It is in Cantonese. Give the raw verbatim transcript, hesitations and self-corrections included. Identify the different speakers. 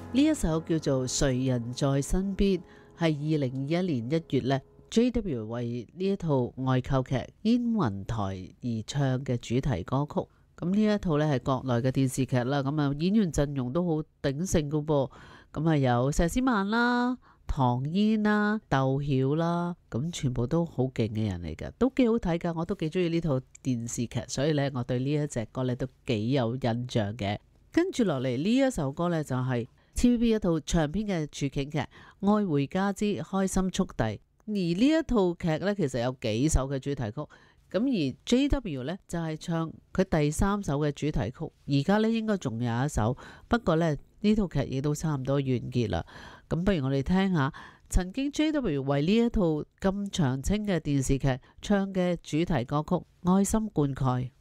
Speaker 1: 呢一首叫做《誰人在身邊》，係二零二一年一月呢 J W 為呢一套外購劇《煙雲台》而唱嘅主題歌曲。咁呢一套呢係國內嘅電視劇啦，咁啊演員陣容都好鼎盛噶噃。咁啊有佘詩曼啦、唐嫣啦、竇曉啦，咁全部都好勁嘅人嚟㗎，都幾好睇噶，我都幾中意呢套電視劇，所以呢，我對呢一隻歌呢都幾有印象嘅。跟住落嚟呢一首歌呢，就係 T V B 一套長篇嘅處境劇《愛回家之開心速遞》，而呢一套劇呢，其實有幾首嘅主題曲，咁而 J W 呢，就係唱佢第三首嘅主題曲，而家呢應該仲有一首，不過呢，呢套劇亦都差唔多完結啦。咁不如我哋聽下曾經 J W 為呢一套咁長青嘅電視劇唱嘅主題歌曲《愛心灌溉》。